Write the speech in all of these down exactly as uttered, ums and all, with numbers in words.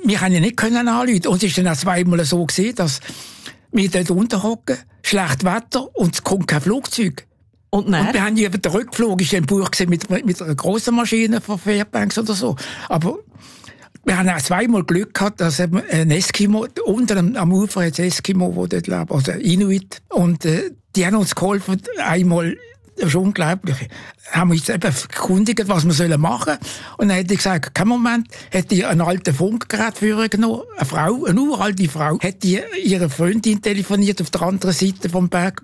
wir können ja nicht anrufen. Und es war dann auch zweimal so gewesen, dass wir dort unten hocken, schlecht Wetter und es kommt kein Flugzeug. Und, und wir haben über den Rückflug, ist ein Buch mit, mit einer grossen Maschine von Fairbanks oder so. Aber wir haben auch zweimal Glück gehabt, dass ein Eskimo, unten am Ufer hat es Eskimo, wo dort leben, also Inuit. Und äh, die haben uns geholfen, einmal, das ist unglaublich, haben wir uns eben erkundigt, was wir machen sollen. Und dann hat die gesagt, kein Moment, hat die einen alten Funkgerät vorgenommen, eine Frau, eine uralte Frau, hat die ihre Freundin telefoniert auf der anderen Seite vom Berg.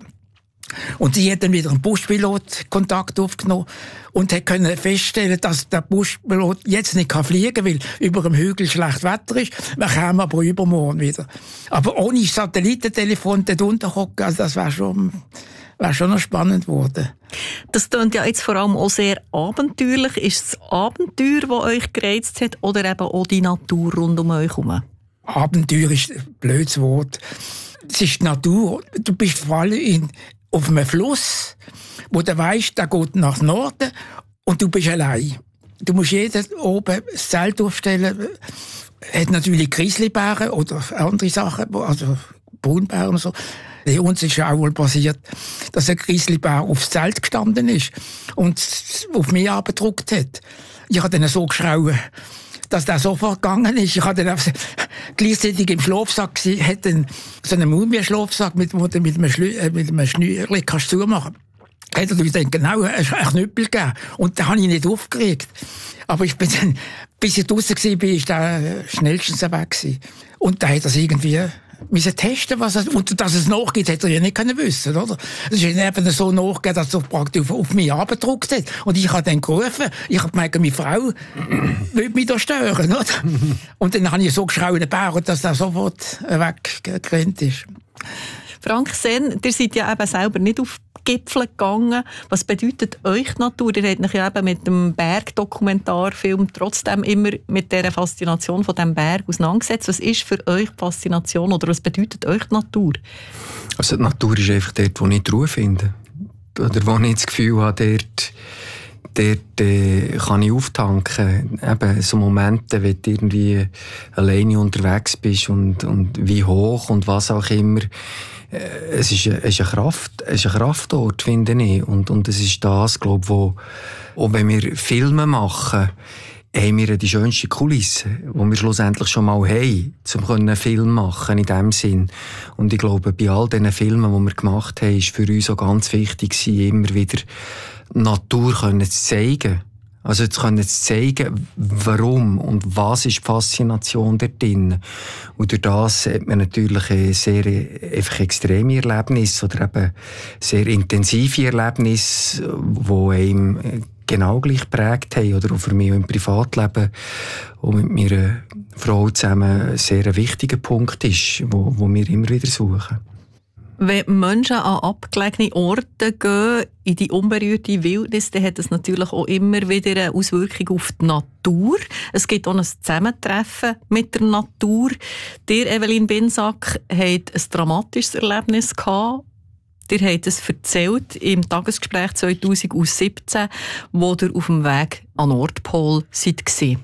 Und sie hat dann wieder einen Buspilot Kontakt aufgenommen und hat können feststellen, dass der Buspilot jetzt nicht fliegen kann, weil über dem Hügel schlecht Wetter ist. Wir kommen aber übermorgen wieder. Aber ohne Satellitentelefon dort unterhocken, also das wäre schon, wäre schon noch spannend geworden. Das klingt ja jetzt vor allem auch sehr abenteuerlich. Ist es das Abenteuer, das euch gereizt hat, oder eben auch die Natur rund um euch herum? Abenteuer ist ein blödes Wort. Es ist die Natur. Du bist vor allem in auf einem Fluss, wo du weisst, der geht nach Norden und du bist allein. Du musst jeden oben das Zelt aufstellen. Hat natürlich Grizzlybären oder andere Sachen, also Braunbären und so. Bei uns ist ja auch mal passiert, dass ein Grizzlybär aufs Zelt gestanden ist und auf mich abgedruckt hat. Ich habe dann so geschrauen, dass der sofort gegangen ist. Ich hatte dann gleichzeitig im Schlafsack gesehen, hat dann so einen Mumienschlafsack, mit, wo du mit einem, Schlü äh, mit einem Schnürli kannst zumachen. Hat er dann genau einen Knüppel gegeben. Und den habe ich nicht aufgeregt. Aber ich bin dann, bis ich draussen war, bin ich der schnellstens weg gewesen. Und da hat er irgendwie müssen testen, was es, und dass es nachgeht, hätte er ja nicht können wissen, oder? Es ist eben so nachgegeben, dass er praktisch auf, auf mich abgedruckt hat. Und ich habe dann gerufen, ich habe gemeint, meine Frau will mich da stören, oder? Und dann habe ich so geschrauen, den Bär, dass er sofort weggerannt ist. Frank Senn, ihr seid ja eben selber nicht auf Gipfel gegangen. Was bedeutet euch die Natur? Ihr habt euch ja eben mit dem Bergdokumentarfilm trotzdem immer mit dieser Faszination von diesem Berg auseinandergesetzt. Was ist für euch die Faszination oder was bedeutet euch die Natur? Also die Natur ist einfach dort, wo ich die Ruhe finde. Oder wo ich das Gefühl habe, dort, dort äh, kann ich auftanken. Eben so Momente, wenn du irgendwie alleine unterwegs bist und, und wie hoch und was auch immer. Es ist, eine, es ist eine Kraft, es ist ein Kraftort, finde ich. Und, und es ist das, glaube ich, wo, auch wenn wir Filme machen, haben wir die schönste Kulisse, die wir schlussendlich schon mal haben, um einen Film machen in diesem Sinn. Und ich glaube, bei all diesen Filmen, die wir gemacht haben, ist für uns auch ganz wichtig, immer wieder Natur zu zeigen. Also jetzt können wir zeigen, warum und was ist die Faszination dort drin. Und durch das hat man natürlich ein sehr einfach extreme Erlebnisse oder eben sehr intensive Erlebnisse, die einem genau gleich geprägt haben oder auch für mich im Privatleben und mit meiner Frau zusammen ein sehr wichtiger Punkt ist, wo, wo wir immer wieder suchen. Wenn Menschen an abgelegene Orte gehen, in die unberührte Wildnis, dann hat das natürlich auch immer wieder eine Auswirkung auf die Natur. Es gibt auch ein Zusammentreffen mit der Natur. Dir, Evelyn Binsack, habt ein dramatisches Erlebnis gehabt. Ihr habt es erzählt im Tagesgespräch zwanzig siebzehn, wo ihr auf dem Weg an den Nordpol seid.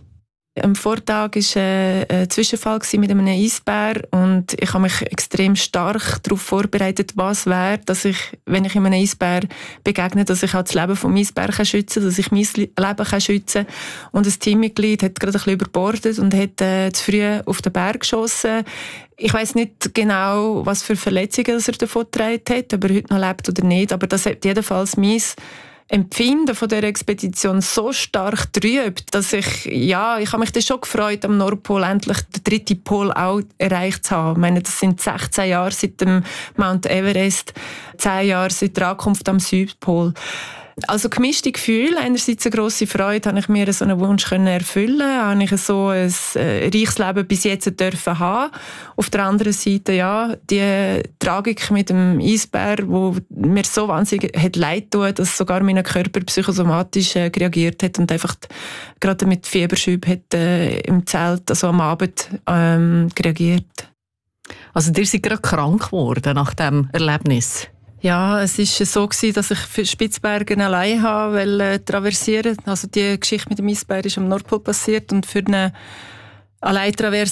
Am Vortag war äh, ein Zwischenfall mit einem Eisbär und ich habe mich extrem stark darauf vorbereitet, was wäre, dass ich, wenn ich einem Eisbär begegne, dass ich auch das Leben vom Eisbär schützen kann, dass ich mein Leben schützen kann. Und ein Teammitglied hat gerade ein bisschen überbordet und hat äh, zu früh auf den Berg geschossen. Ich weiss nicht genau, was für Verletzungen er davon getragen hat, ob er heute noch lebt oder nicht, aber das hat jedenfalls mein Empfinden von der Expedition so stark trübt, dass ich, ja, ich habe mich dann schon gefreut, am Nordpol endlich den dritten Pol auch erreicht zu haben. Ich meine, das sind sechzehn Jahre seit dem Mount Everest, zehn Jahre seit der Ankunft am Südpol. Also gemischte Gefühle. Einerseits eine grosse Freude, habe ich mir so einen Wunsch können erfüllen, habe ich so ein äh, reiches Leben bis jetzt dürfen haben. Auf der anderen Seite, ja, die Tragik mit dem Eisbär, wo mir so wahnsinnig hat leid tut, dass sogar mein Körper psychosomatisch äh, reagiert hat und einfach gerade mit Fieberschüben hat äh, im Zelt, also am Abend, ähm, reagiert. Also ihr seid gerade krank geworden nach diesem Erlebnis? Ja, es war so gewesen, dass ich für Spitzbergen allein habe, weil äh, traversieren. Also die Geschichte mit dem Eisbär ist am Nordpol passiert und für eine Alleintraverse